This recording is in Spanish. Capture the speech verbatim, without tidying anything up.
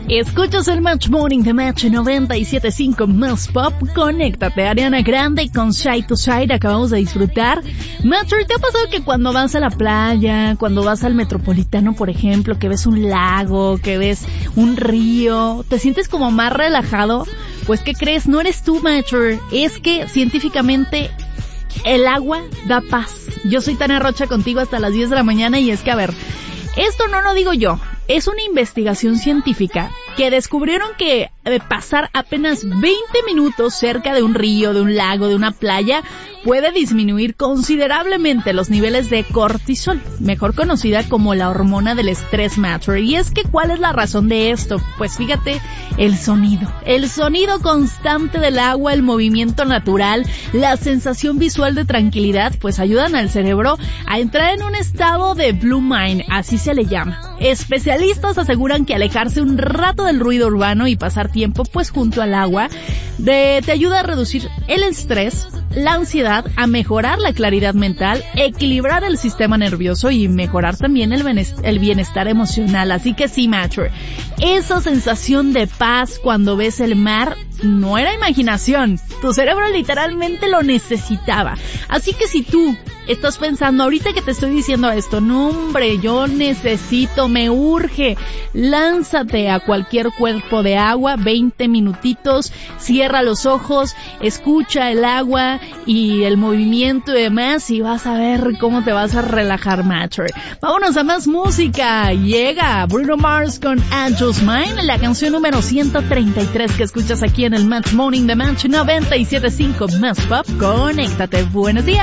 Escuchas el Match Morning de Match noventa y siete punto cinco Más Pop. Conéctate, Ariana Grande con Side to Side. Acabamos de disfrutar. Matcher, ¿te ha pasado que cuando vas a la playa, cuando vas al Metropolitano, por ejemplo, que ves un lago, que ves un río, te sientes como más relajado? Pues, ¿qué crees? No eres tú, Matcher. Es que científicamente el agua da paz. Yo soy Tania Rocha contigo hasta las diez de la mañana y es que, a ver, esto no lo digo yo. Es una investigación científica que descubrieron que eh, pasar apenas veinte minutos cerca de un río, de un lago, de una playa, puede disminuir considerablemente los niveles de cortisol, mejor conocida como la hormona del estrés, Matcher. Y es que, ¿cuál es la razón de esto? Pues fíjate, el sonido. El sonido constante del agua, el movimiento natural, la sensación visual de tranquilidad, pues ayudan al cerebro a entrar en un estado de blue mind, así se le llama. Especialistas aseguran que alejarse un rato del ruido urbano y pasar tiempo pues junto al agua de, te ayuda a reducir el estrés, la ansiedad, a mejorar la claridad mental, equilibrar el sistema nervioso y mejorar también el bienestar, el bienestar emocional. Así que sí, Matcher, esa sensación de paz cuando ves el mar no era imaginación. Tu cerebro literalmente lo necesitaba. Así que si tú estás pensando ahorita que te estoy diciendo esto, no hombre, yo necesito, me urge, lánzate a cualquier cuerpo de agua, veinte minutitos, cierra los ojos, escucha el agua y el movimiento y demás y vas a ver cómo te vas a relajar, Matcher. Vámonos a más música. Llega Bruno Mars con Angel's Mind, la canción número ciento treinta y tres que escuchas aquí en el Match Morning de Match noventa y siete punto cinco Más Pop. Conéctate. Buenos días.